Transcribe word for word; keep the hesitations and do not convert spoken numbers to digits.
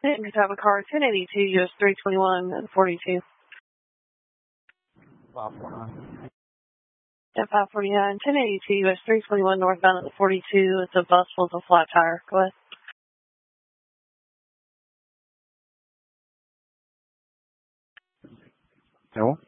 Clinton, could have a car ten eighty-two U S three twenty-one and forty-two. five forty-nine. Yeah, five forty-nine, ten eighty-two U S three twenty-one northbound at the forty-two. It's a bus with a flat tire. Go ahead. Hello?